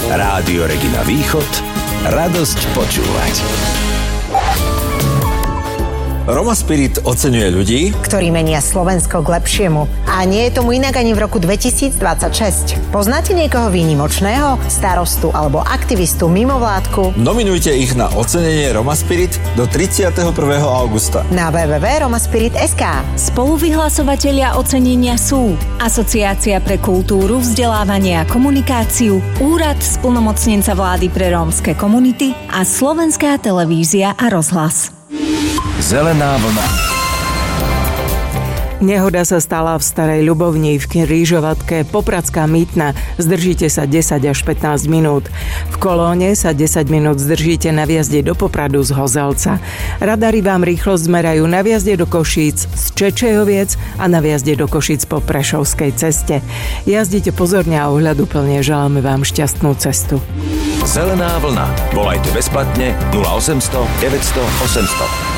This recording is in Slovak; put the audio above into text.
Rádio Regina Východ, radosť počúvať. Roma Spirit oceňuje ľudí, ktorí menia Slovensko k lepšiemu. A nie je tomu inak ani v roku 2026. Poznáte niekoho výnimočného? Starostu alebo aktivistu mimovládku? Nominujte ich na ocenenie Roma Spirit do 31. augusta. Na www.romaspirit.sk. Spoluvyhlasovatelia ocenenia sú Asociácia pre kultúru, vzdelávanie a komunikáciu, Úrad splnomocnenca vlády pre rómske komunity a Slovenská televízia a rozhlas. Zelená vlna. Nehoda sa stala v Starej Ľubovni v Krížovatke Popradská Mýtna. Zdržíte sa 10 až 15 minút. V Kolóne sa 10 minút zdržíte na vjazde do Popradu z Hozelca. Radary vám rýchlosť zmerajú na vjazde do Košíc z Čečejoviec a na vjazde do Košíc po Prešovskej ceste. Jazdite pozorne a ohľaduplne, želáme vám šťastnú cestu. Zelená vlna. Volajte bezplatne 0800 900 800.